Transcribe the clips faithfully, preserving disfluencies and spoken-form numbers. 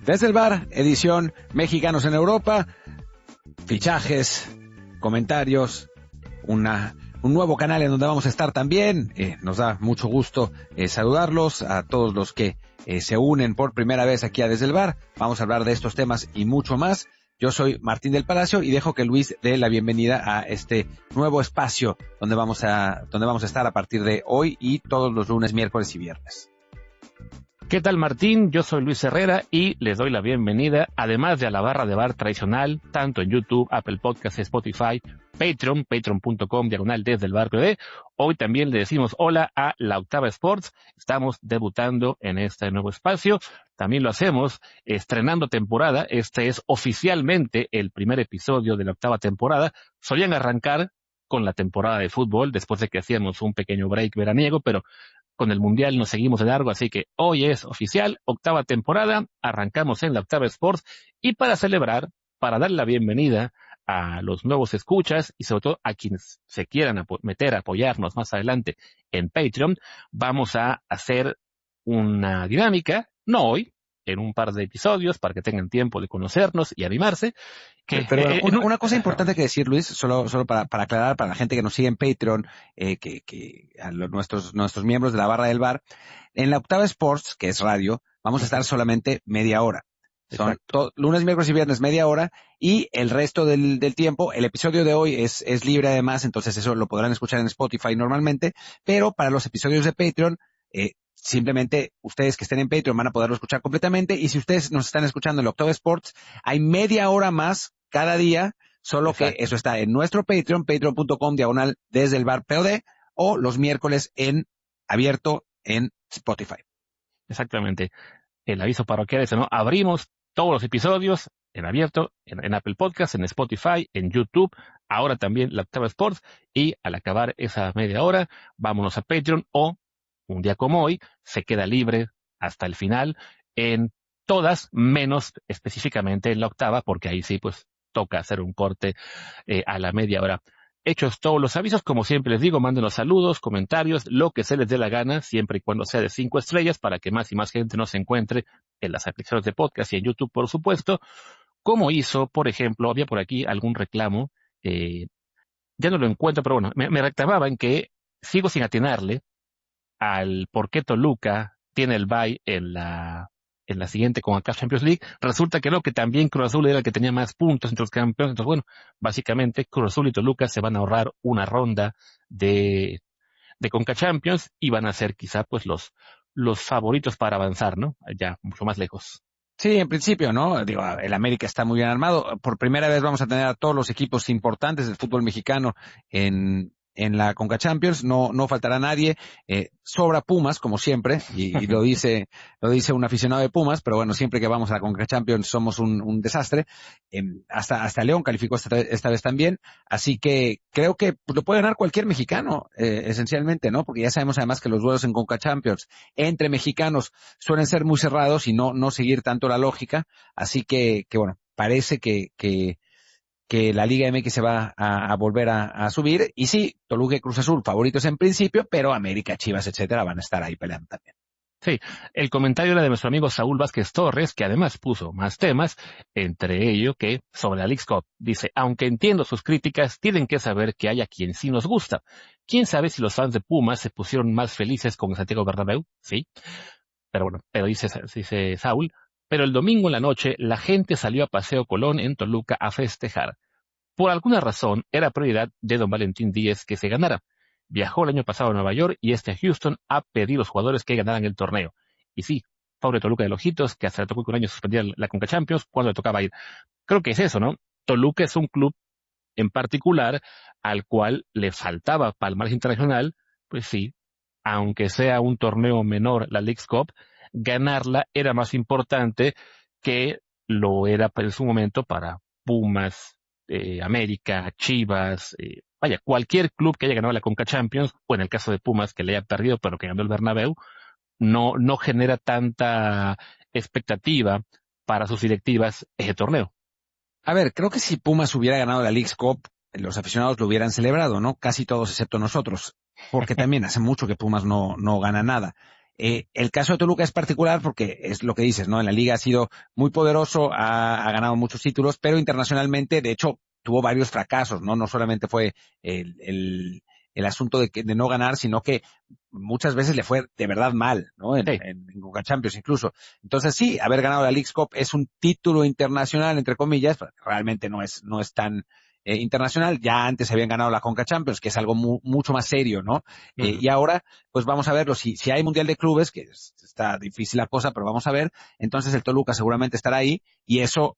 Desde el Bar, edición Mexicanos en Europa, fichajes, comentarios, una, un nuevo canal en donde vamos a estar también. Eh, nos da mucho gusto eh, saludarlos a todos los que eh, se unen por primera vez aquí a Desde el Bar. Vamos a hablar de estos temas y mucho más. Yo soy Martín del Palacio y dejo que Luis dé la bienvenida a este nuevo espacio donde vamos a, donde vamos a estar a partir de hoy y todos los lunes, miércoles y viernes. ¿Qué tal, Martín? Yo soy Luis Herrera y les doy la bienvenida, además de a la barra de bar tradicional, tanto en YouTube, Apple Podcasts, Spotify, Patreon, patreon punto com, diagonal desde el bar P D. Hoy también le decimos hola a La Octava Sports. Estamos debutando en este nuevo espacio. También lo hacemos estrenando temporada. Este es oficialmente el primer episodio de la octava temporada. Solían arrancar con la temporada de fútbol después de que hacíamos un pequeño break veraniego, pero con el Mundial nos seguimos de largo, así que hoy es oficial, octava temporada, arrancamos en La Octava Sports, y para celebrar, para dar la bienvenida a los nuevos escuchas y sobre todo a quienes se quieran apo- meter a apoyarnos más adelante en Patreon, vamos a hacer una dinámica, no hoy, en un par de episodios, para que tengan tiempo de conocernos y animarse. Que, Pero eh, una, en- una cosa importante que decir, Luis, solo, solo para, para aclarar para la gente que nos sigue en Patreon, eh, que, que a los, nuestros, nuestros miembros de la barra del bar, en la Octava Sports, que es radio, vamos a estar solamente media hora. Son to- lunes, miércoles y viernes media hora, y el resto del, del tiempo, el episodio de hoy es, es libre además, entonces eso lo podrán escuchar en Spotify normalmente, pero para los episodios de Patreon, eh, simplemente ustedes que estén en Patreon van a poderlo escuchar completamente, y si ustedes nos están escuchando en la Octava Sports, hay media hora más cada día, solo Exacto. que eso está en nuestro Patreon, patreon punto com, diagonal desde el bar P O D, o los miércoles en abierto en Spotify. Exactamente. El aviso parroquial es, ¿no? Abrimos todos los episodios en abierto, en, en Apple Podcasts, en Spotify, en YouTube, ahora también la Octava Sports, y al acabar esa media hora, vámonos a Patreon, o un día como hoy, se queda libre hasta el final en todas, menos específicamente en la octava, porque ahí sí, pues, toca hacer un corte eh, a la media hora. Hechos todos los avisos, como siempre les digo, mándenos saludos, comentarios, lo que se les dé la gana, siempre y cuando sea de cinco estrellas, para que más y más gente nos encuentre en las aplicaciones de podcast y en YouTube, por supuesto. Como hizo, por ejemplo, había por aquí algún reclamo, eh, ya no lo encuentro, pero bueno, me, me reclamaban que sigo sin atinarle al por qué Toluca tiene el bye en la en la siguiente CONCACAF Champions League. Resulta que no, que también Cruz Azul era el que tenía más puntos entre los campeones. Entonces, bueno, básicamente Cruz Azul y Toluca se van a ahorrar una ronda de de CONCACAF Champions y van a ser quizá pues los los favoritos para avanzar, ¿no? Ya mucho más lejos. Sí, en principio, ¿no? Digo, el América está muy bien armado. Por primera vez vamos a tener a todos los equipos importantes del fútbol mexicano en en la CONCACAF Champions. No no faltará nadie. Eh, sobra Pumas, como siempre, y, y lo dice lo dice un aficionado de Pumas, pero bueno, siempre que vamos a la CONCACAF Champions somos un, un desastre. Eh, hasta hasta León calificó esta, esta vez también. Así que creo que pues, lo puede ganar cualquier mexicano, eh, esencialmente, ¿no? Porque ya sabemos además que los duelos en CONCACAF Champions entre mexicanos suelen ser muy cerrados y no no seguir tanto la lógica, así que que bueno, parece que que que la Liga M X se va a, a volver a, a subir, y sí, Toluca y Cruz Azul favoritos en principio, pero América, Chivas, etcétera, van a estar ahí peleando también. Sí, el comentario era de nuestro amigo Saúl Vázquez Torres, que además puso más temas, entre ello que sobre la Leagues Cup. Dice, aunque entiendo sus críticas, tienen que saber que hay a quien sí nos gusta. ¿Quién sabe si los fans de Pumas se pusieron más felices con el Santiago Bernabéu? Sí, pero bueno, pero dice, dice Saúl, pero el domingo en la noche la gente salió a Paseo Colón en Toluca a festejar. Por alguna razón era prioridad de don Valentín Díez que se ganara. Viajó el año pasado a Nueva York y este a Houston a pedir a los jugadores que ganaran el torneo. Y sí, pobre Toluca de Lojitos, que hasta le tocó que un año suspendía la CONCACAF Champions cuando le tocaba ir. Creo que es eso, ¿no? Toluca es un club en particular al cual le faltaba palmarés internacional, pues sí, aunque sea un torneo menor, la Leagues Cup, ganarla era más importante que lo era en su momento para Pumas, eh, América, Chivas, eh, vaya, cualquier club que haya ganado la CONCACAF Champions, o en el caso de Pumas que le haya perdido pero que ganó el Bernabéu, no, no genera tanta expectativa para sus directivas ese torneo. A ver, creo que si Pumas hubiera ganado la Leagues Cup, los aficionados lo hubieran celebrado, ¿no? Casi todos excepto nosotros, porque también hace mucho que Pumas no no gana nada. Eh, el caso de Toluca es particular porque es lo que dices, ¿no? En la liga ha sido muy poderoso, ha, ha ganado muchos títulos, pero internacionalmente, de hecho, tuvo varios fracasos, ¿no? No solamente fue el, el, el asunto de, que, de no ganar, sino que muchas veces le fue de verdad mal, ¿no? En, Sí. en, en Conca Champions incluso. Entonces sí, haber ganado la Leagues Cup es un título internacional, entre comillas, pero realmente no es, no es tan eh, internacional. Ya antes habían ganado la Conca Champions, que es algo mu, mucho más serio, ¿no? Eh, Uh-huh. y ahora, pues vamos a verlo. Si, si hay Mundial de Clubes, que es, está difícil la cosa, pero vamos a ver, entonces el Toluca seguramente estará ahí, y eso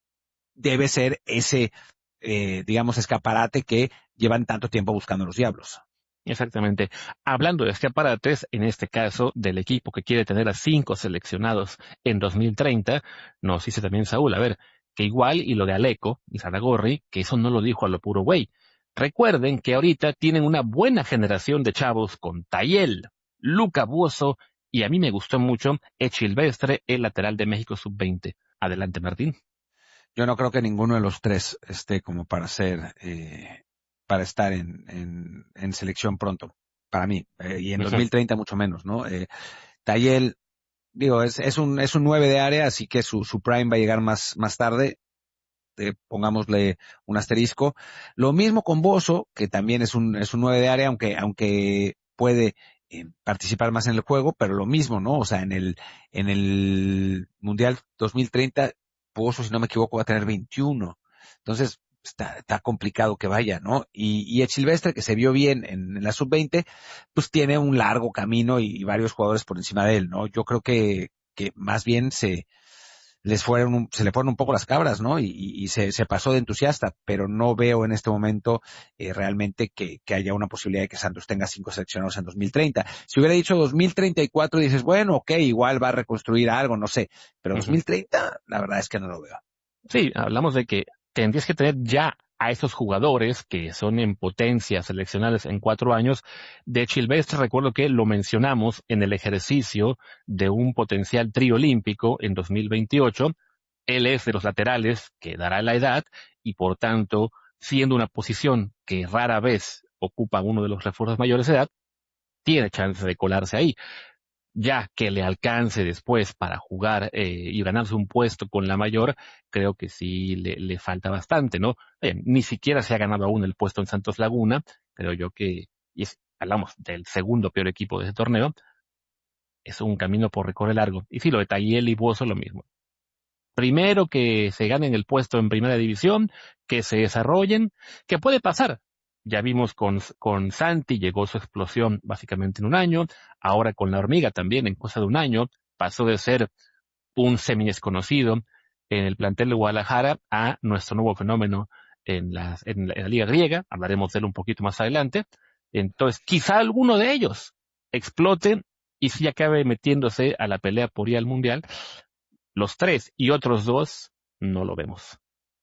debe ser ese, eh, digamos, escaparate que llevan tanto tiempo buscando los Diablos. Exactamente. Hablando de escaparates, en este caso del equipo que quiere tener a cinco seleccionados en dos mil treinta, nos dice también Saúl, a ver, que igual y lo de Aleco y Saragorri, que eso no lo dijo a lo puro güey. Recuerden que ahorita tienen una buena generación de chavos con Tayel, Luca Buoso y a mí me gustó mucho Echilvestre, el lateral de México sub veinte. Adelante, Martín. Yo no creo que ninguno de los tres esté como para ser, eh, para estar en, en, en selección pronto, para mí, eh, y en Ujú. dos mil treinta mucho menos, ¿no? Eh, Tayel, digo, es, es un, es un nueve de área, así que su, su prime va a llegar más, más tarde. Eh, pongámosle un asterisco. Lo mismo con Bozo, que también es un, es un nueve de área, aunque, aunque puede eh, participar más en el juego, pero lo mismo, ¿no? O sea, en el, en el Mundial dos mil treinta, Bozo, si no me equivoco, va a tener veintiuno. Entonces, está, está complicado que vaya, ¿no? Y, y Echilvestre, que se vio bien en, en la sub veinte, pues tiene un largo camino y, y varios jugadores por encima de él, ¿no? Yo creo que, que más bien se, les fueron, un, se le fueron un poco las cabras, ¿no? Y, y, y se, se pasó de entusiasta, pero no veo en este momento eh, realmente que, que haya una posibilidad de que Santos tenga cinco seleccionados en dos mil treinta. Si hubiera dicho dos mil treinta y cuatro, dices, bueno, ok, igual va a reconstruir algo, no sé, pero Ujú. dos mil treinta, la verdad es que no lo veo. Sí, hablamos de que tendrías que tener ya a esos jugadores que son en potencia seleccionables en cuatro años. De Chilvestre recuerdo que lo mencionamos en el ejercicio de un potencial trío olímpico en dos mil veintiocho. Él es de los laterales que dará la edad y por tanto, siendo una posición que rara vez ocupa uno de los refuerzos mayores de edad, tiene chance de colarse ahí. Ya que le alcance después para jugar eh, y ganarse un puesto con la mayor, creo que sí le, le falta bastante, ¿no? Eh, ni siquiera se ha ganado aún el puesto en Santos Laguna, creo yo que, y es, hablamos del segundo peor equipo de ese torneo, es un camino por recorrer largo. Y sí, lo de Tayel y Buoso lo mismo. Primero que se ganen el puesto en primera división, que se desarrollen, que puede pasar. Ya vimos con, con Santi, llegó su explosión básicamente en un año, ahora con la hormiga también en cosa de un año, pasó de ser un semi desconocido en el plantel de Guadalajara a nuestro nuevo fenómeno en la, en la, en la liga griega, hablaremos de él un poquito más adelante. Entonces, quizá alguno de ellos explote y si acabe metiéndose a la pelea por ir al mundial. Los tres y otros dos no lo vemos.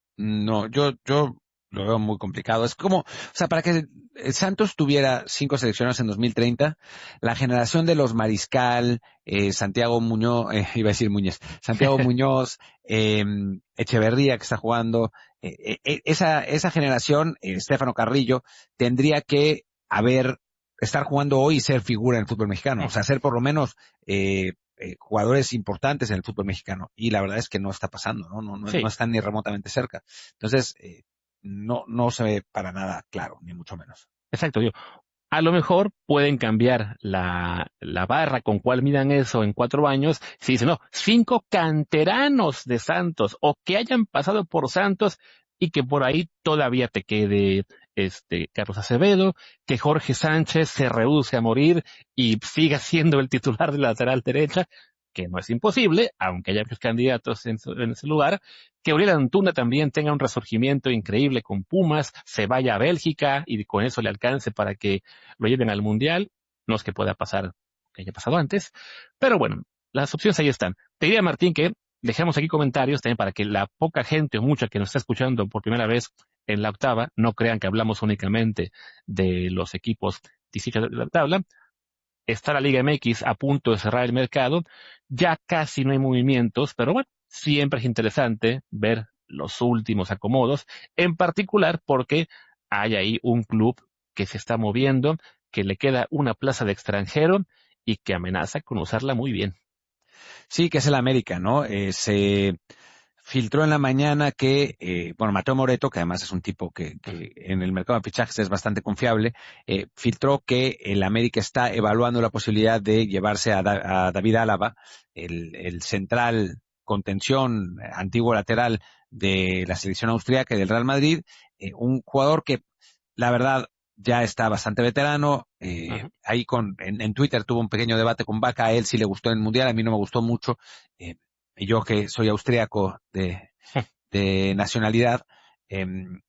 No, yo, yo lo veo muy complicado. Es como, o sea, para que Santos tuviera cinco selecciones en dos mil treinta, la generación de los Mariscal, eh, Santiago Muñoz, eh, iba a decir Muñoz, Santiago Muñoz, eh, Echeverría que está jugando, eh, eh, esa, esa generación, eh, Estefano Carrillo, tendría que haber, estar jugando hoy y ser figura en el fútbol mexicano. O sea, ser por lo menos, eh, Eh, jugadores importantes en el fútbol mexicano, y la verdad es que no está pasando, no no no, no Sí, están ni remotamente cerca. Entonces eh, no no se ve para nada claro, ni mucho menos. exacto. Yo, a lo mejor pueden cambiar la, la barra con cual midan eso en cuatro años. Si dicen, no, cinco canteranos de Santos o que hayan pasado por Santos y que por ahí todavía te quede este Carlos Acevedo, que Jorge Sánchez se rehúse a morir y siga siendo el titular de la lateral derecha, que no es imposible, aunque haya muchos candidatos en, su, en ese lugar, que Uriel Antuna también tenga un resurgimiento increíble con Pumas, se vaya a Bélgica y con eso le alcance para que lo lleven al Mundial. No es que pueda pasar, que haya pasado antes, pero bueno, las opciones ahí están. Te diría, Martín, que dejemos aquí comentarios también para que la poca gente o mucha que nos está escuchando por primera vez en la octava no crean que hablamos únicamente de los equipos dieciocho de la tabla. Está la Liga M X a punto de cerrar el mercado, ya casi no hay movimientos, pero bueno, siempre es interesante ver los últimos acomodos, en particular porque hay ahí un club que se está moviendo, que le queda una plaza de extranjero y que amenaza con usarla muy bien. Sí, que es el América, ¿no? Eh, se filtró en la mañana que, eh, bueno, Mateo Moreto, que además es un tipo que, que en el mercado de fichajes es bastante confiable, eh, filtró que el América está evaluando la posibilidad de llevarse a, Da- a David Álava, el, el central contención, eh, antiguo lateral de la selección austríaca y del Real Madrid, eh, un jugador que, la verdad, ya está bastante veterano, eh, Ujú. ahí con, en, en Twitter tuvo un pequeño debate con Vaca, a él sí le gustó en el Mundial, a mí no me gustó mucho, eh, y yo que soy austríaco de, de nacionalidad, eh,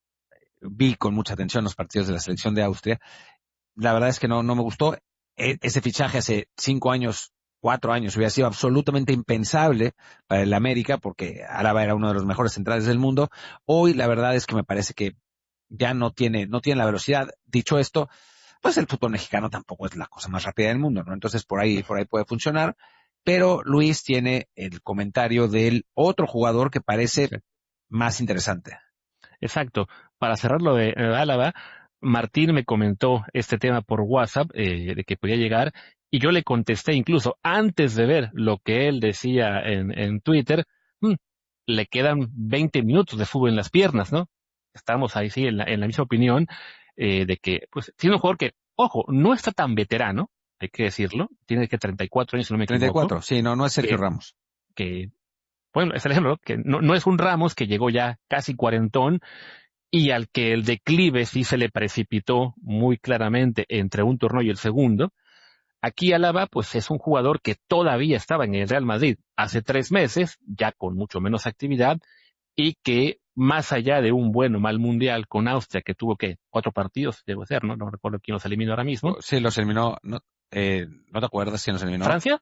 vi con mucha atención los partidos de la selección de Austria. La verdad es que no, no me gustó. E- ese fichaje hace cinco años, cuatro años, hubiera sido absolutamente impensable para el América, porque Álava era uno de los mejores centrales del mundo. Hoy la verdad es que me parece que ya no tiene, no tiene la velocidad. Dicho esto, pues el fútbol mexicano tampoco es la cosa más rápida del mundo, ¿no? Entonces por ahí, por ahí puede funcionar. Pero Luis tiene el comentario del otro jugador que parece Sí. más interesante. Exacto. Para cerrar lo de eh, Álava, Martín me comentó este tema por WhatsApp, eh, de que podía llegar, y yo le contesté incluso antes de ver lo que él decía en, en Twitter. "Hmm, le quedan veinte minutos de fútbol en las piernas, ¿no?". Estamos ahí, sí, en la, en la misma opinión, eh, de que, pues, tiene un jugador que, ojo, no está tan veterano, hay que decirlo, tiene que treinta y cuatro años, si no me treinta y equivoco, cuatro, sí, no, no es Sergio que, Ramos. que, bueno, es el ejemplo, ¿no? Que no, no es un Ramos que llegó ya casi cuarentón, y al que el declive sí se le precipitó muy claramente entre un torneo y el segundo. Aquí Álava, pues es un jugador que todavía estaba en el Real Madrid hace tres meses, ya con mucho menos actividad, y que más allá de un buen o mal mundial con Austria, que tuvo que cuatro partidos, debo ser, ¿no? No recuerdo quién los eliminó ahora mismo. Sí, los eliminó, no, eh, ¿no te acuerdas quién los eliminó? ¿Francia?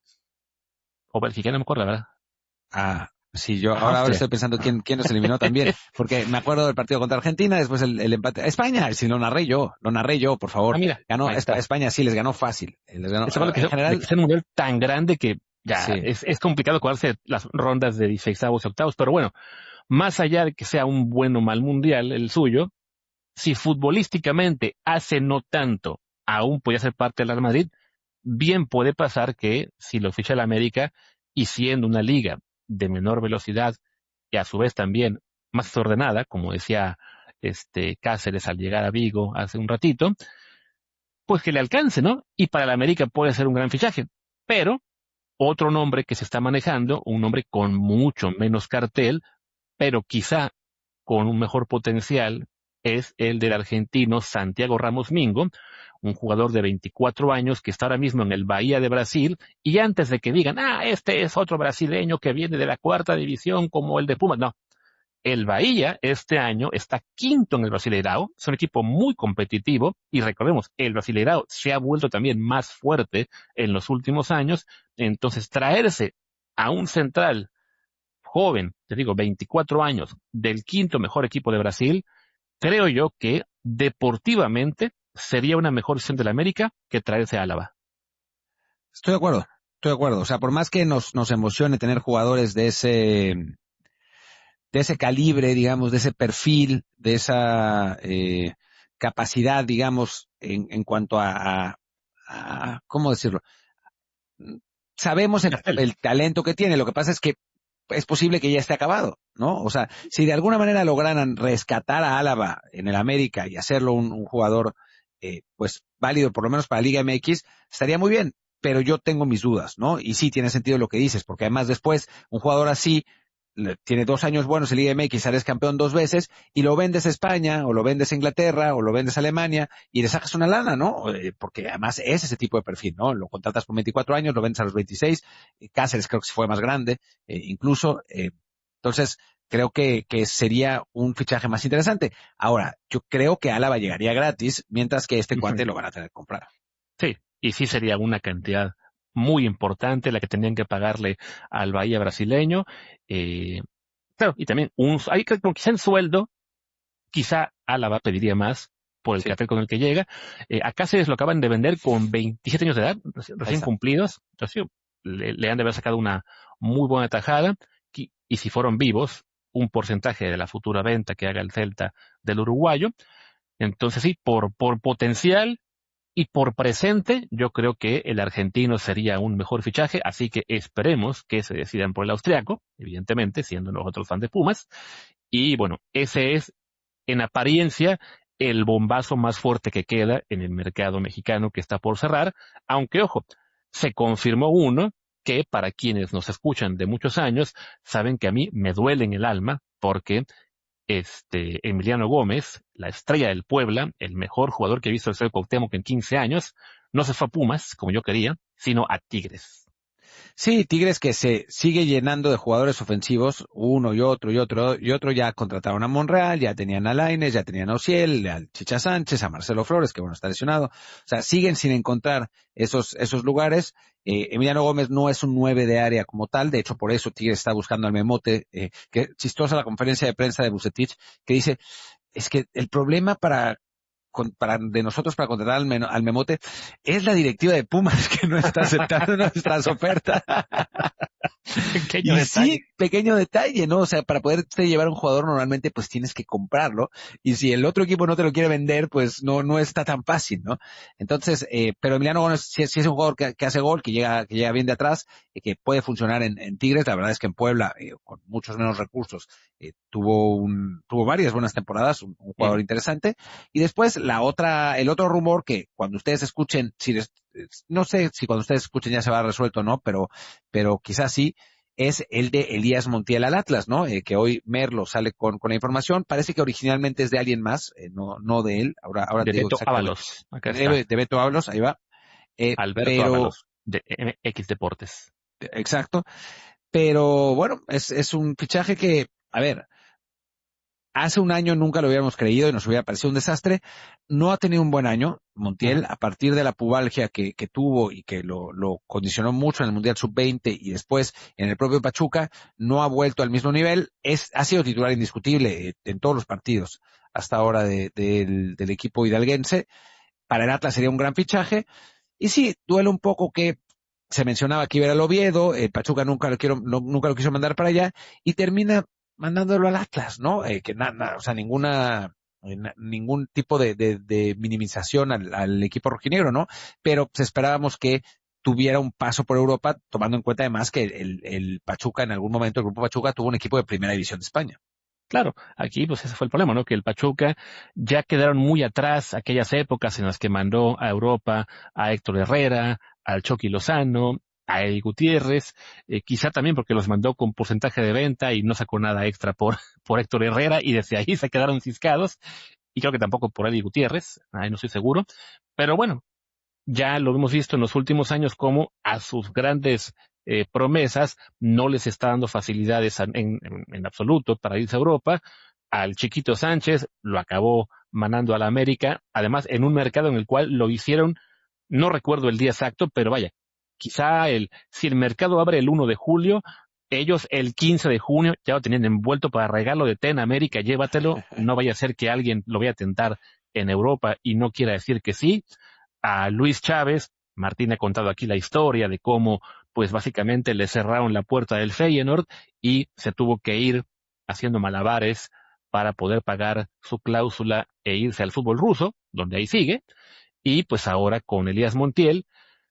¿O Bélgica? No me acuerdo, la verdad. Ah, sí, yo Ah, ahora, ahora Austria. estoy pensando quién, quién los eliminó también, porque me acuerdo del partido contra Argentina, después el, el empate. España, si lo narré yo, lo narré yo, por Ah, favor. mira, Ganó ahí Espa- está. España, sí, les ganó fácil. eh, Les ganó, Estamos eh, hablando en que, de general, que sea un mundial tan grande que ya sí. es, es complicado cuadrarse las rondas de dieciséisavos y octavos, pero bueno, más allá de que sea un buen o mal mundial el suyo, si futbolísticamente hace no tanto, aún podía ser parte del Real Madrid, bien puede pasar que si lo ficha el América y siendo una liga de menor velocidad y a su vez también más desordenada, como decía este Cáceres al llegar a Vigo hace un ratito, pues que le alcance, ¿no? Y para el América puede ser un gran fichaje. Pero otro nombre que se está manejando, un nombre con mucho menos cartel, pero quizá con un mejor potencial, es el del argentino Santiago Ramos Mingo, un jugador de veinticuatro años que está ahora mismo en el Bahía de Brasil, y antes de que digan, ah, este es otro brasileño que viene de la cuarta división como el de Pumas, no. El Bahía este año está quinto en el Brasileirao, es un equipo muy competitivo, y recordemos, el Brasileirao se ha vuelto también más fuerte en los últimos años. Entonces traerse a un central joven, te digo, veinticuatro años, del quinto mejor equipo de Brasil, creo yo que deportivamente sería una mejor decisión de la América que traerse a Álava. Estoy de acuerdo, estoy de acuerdo. O sea, por más que nos, nos emocione tener jugadores de ese, de ese calibre, digamos, de ese perfil, de esa eh, capacidad, digamos, en, en cuanto a, a, a, ¿cómo decirlo? Sabemos el, Cartel. el talento que tiene, lo que pasa es que es posible que ya esté acabado, ¿no? O sea, si de alguna manera lograran rescatar a Álava en el América y hacerlo un, un jugador, eh, pues, válido por lo menos para Liga M X, estaría muy bien, pero yo tengo mis dudas, ¿no? Y sí tiene sentido lo que dices, porque además después un jugador así le- tiene dos años buenos en Liga M X, eres campeón dos veces, y lo vendes a España, o lo vendes a Inglaterra, o lo vendes a Alemania, y le sacas una lana, ¿no? Eh, porque además es ese tipo de perfil, ¿no? Lo contratas por veinticuatro años, lo vendes a los veintiséis, eh, Cáceres creo que sí fue más grande, eh, incluso, eh, entonces creo que, que sería un fichaje más interesante. Ahora, yo creo que Álava llegaría gratis, mientras que este cuate lo van a tener que comprar. Sí, y sí sería una cantidad muy importante la que tendrían que pagarle al Bahía brasileño. Eh, claro, y también un, hay que, como quizá en sueldo, quizá Álava pediría más por el Sí, cartel con el que llega. Eh, a Cáceres lo acaban de vender con veintisiete años de edad, reci- ahí recién está. cumplidos. Entonces, sí, le, le han de haber sacado una muy buena tajada. Y, y si fueron vivos, un porcentaje de la futura venta que haga el Celta del uruguayo. Entonces, sí, por, por potencial, Y por presente, yo creo que el argentino sería un mejor fichaje, así que esperemos que se decidan por el austriaco, evidentemente, siendo nosotros fan de Pumas. Y bueno, ese es, en apariencia, el bombazo más fuerte que queda en el mercado mexicano que está por cerrar, aunque ojo, se confirmó uno que para quienes nos escuchan de muchos años, saben que a mí me duele en el alma, porque este Emiliano Gómez, la estrella del Puebla, el mejor jugador que he visto el Estadio Cuauhtémoc en quince años, no se fue a Pumas, como yo quería, sino a Tigres. Sí, Tigres que se sigue llenando de jugadores ofensivos, uno y otro y otro y otro. Ya contrataron a Monreal, ya tenían a Lainez, ya tenían a Ociel, al Chicha Sánchez, a Marcelo Flores, que bueno, está lesionado. O sea, siguen sin encontrar esos, esos lugares. Eh, Emiliano Gómez no es un nueve de área como tal, de hecho por eso Tigres está buscando al Memote, eh, que chistosa la conferencia de prensa de Vucetich, que dice, es que el problema para Con, para, de nosotros para contratar al, men, al Memote es la directiva de Pumas que no está aceptando nuestras ofertas. Pequeño y detalle. sí, pequeño detalle, ¿no? O sea, para poder llevar un jugador normalmente pues tienes que comprarlo y si el otro equipo no te lo quiere vender pues no no está tan fácil, ¿no? Entonces, eh, pero Emiliano Gómez sí, sí es un jugador que, que hace gol, que llega que llega bien de atrás, eh, que puede funcionar en, en Tigres. La verdad es que en Puebla, eh, con muchos menos recursos, eh, tuvo un tuvo varias buenas temporadas, un, un jugador Bien. interesante. Y después la otra, el otro rumor que cuando ustedes escuchen, si les, no sé si cuando ustedes escuchen ya se va resuelto o no, pero, pero quizás sí, es el de Elías Montiel al Atlas, ¿no? Eh, que hoy Merlo sale con, con la información. Parece que originalmente es de alguien más, eh, no, no de él. Ahora, ahora De te digo Beto exactamente. Ábalos, acá está. De, de Beto Ábalos, ahí va. Eh, Alberto pero, Ábalos, de M X Deportes. exacto. Pero bueno, es, es un fichaje que, a ver, hace un año nunca lo hubiéramos creído y nos hubiera parecido un desastre. No ha tenido un buen año, Montiel, Ujú. a partir de la pubalgia que, que tuvo y que lo, lo condicionó mucho en el Mundial sub veinte y después en el propio Pachuca, no ha vuelto al mismo nivel. Es, ha sido titular indiscutible eh, en todos los partidos hasta ahora de, de, del, del equipo hidalguense. Para el Atlas sería un gran fichaje. Y sí, duele un poco que se mencionaba que iba a ir al Oviedo, el Pachuca nunca lo quiero, no, nunca lo quiso mandar para allá, y termina mandándolo al Atlas, ¿no? Eh, que nada, o sea, ninguna, eh, na- ningún tipo de, de, de minimización al, al equipo rojinegro, ¿no? Pero pues, esperábamos que tuviera un paso por Europa, tomando en cuenta además que el, el Pachuca en algún momento, el grupo Pachuca tuvo un equipo de primera división de España. Claro, aquí pues ese fue el problema, ¿no? Que el Pachuca ya quedaron muy atrás aquellas épocas en las que mandó a Europa a Héctor Herrera, al Chucky Lozano, a Eddie Gutiérrez, eh, quizá también porque los mandó con porcentaje de venta y no sacó nada extra por, por Héctor Herrera y desde ahí se quedaron ciscados, y creo que tampoco por Eddie Gutiérrez, ahí no estoy seguro, pero bueno, ya lo hemos visto en los últimos años como a sus grandes eh, promesas no les está dando facilidades en, en, en absoluto para irse a Europa. Al Chiquito Sánchez lo acabó mandando a la América, además en un mercado en el cual lo hicieron, no recuerdo el día exacto, pero vaya, quizá el, si el mercado abre el uno de julio, ellos el quince de junio ya lo tenían envuelto para regalo de Ten América, llévatelo, no vaya a ser que alguien lo vaya a tentar en Europa y no quiera decir que sí. A Luis Chávez, Martín ha contado aquí la historia de cómo, pues básicamente le cerraron la puerta del Feyenoord y se tuvo que ir haciendo malabares para poder pagar su cláusula e irse al fútbol ruso, donde ahí sigue. Y pues ahora con Elías Montiel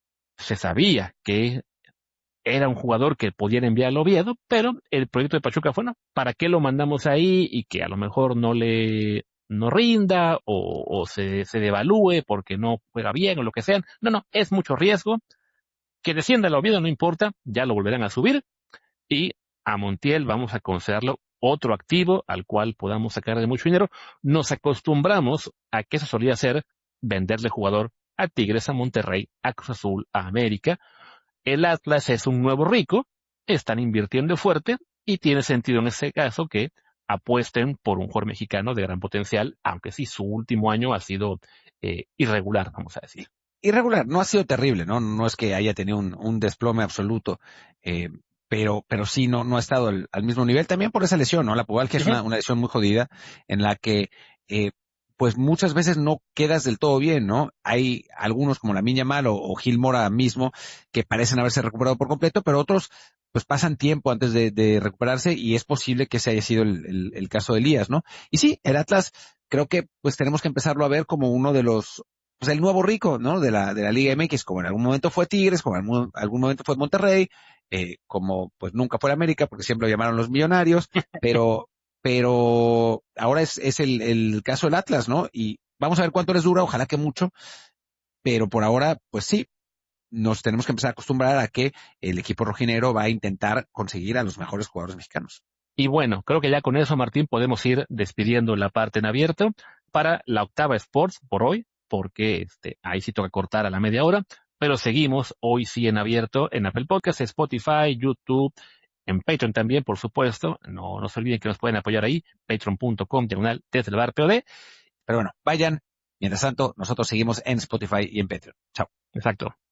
se sabía que era un jugador que podían enviar al Oviedo, pero el proyecto de Pachuca fue, no, ¿para qué lo mandamos ahí y que a lo mejor no le no rinda o, o se, se devalúe porque no juega bien o lo que sea? No, no, es mucho riesgo. Que descienda al Oviedo no importa, ya lo volverán a subir y a Montiel vamos a considerarlo otro activo al cual podamos sacar de mucho dinero. Nos acostumbramos a que eso solía ser venderle jugador a Tigres, a Monterrey, a Cruz Azul, a América. El Atlas es un nuevo rico, están invirtiendo fuerte y tiene sentido en este caso que apuesten por un jugador mexicano de gran potencial, aunque sí su último año ha sido eh, irregular, vamos a decir. Irregular, no ha sido terrible, ¿no? No es que haya tenido un, un desplome absoluto, eh, pero, pero sí no, no ha estado al, al mismo nivel también por esa lesión, ¿no? La pubalgia es Ujú. una, una lesión muy jodida en la que, eh, pues muchas veces no quedas del todo bien, ¿no? Hay algunos como la Miña Mal o, o Gil Mora mismo que parecen haberse recuperado por completo, pero otros pues pasan tiempo antes de, de recuperarse y es posible que ese haya sido el, el, el caso de Elías, ¿no? Y sí, el Atlas creo que pues tenemos que empezarlo a ver como uno de los pues el nuevo rico, ¿no? De la, de la Liga M X, como en algún momento fue Tigres, como en algún, algún momento fue Monterrey, eh, como pues nunca fue América, porque siempre lo llamaron los Millonarios, pero, pero ahora es, es el, el caso del Atlas, ¿no? Y vamos a ver cuánto les dura, ojalá que mucho, pero por ahora, pues sí, nos tenemos que empezar a acostumbrar a que el equipo rojinegro va a intentar conseguir a los mejores jugadores mexicanos. Y bueno, creo que ya con eso, Martín, podemos ir despidiendo la parte en abierto para la Octava Sports por hoy, porque este, ahí sí toca cortar a la media hora, pero seguimos hoy sí en abierto en Apple Podcasts, Spotify, YouTube, en Patreon también, por supuesto. No, no se olviden que nos pueden apoyar ahí, patreon punto com diagonal desde el bar P O D. Pero bueno, vayan. Mientras tanto, nosotros seguimos en Spotify y en Patreon. Chao. Exacto.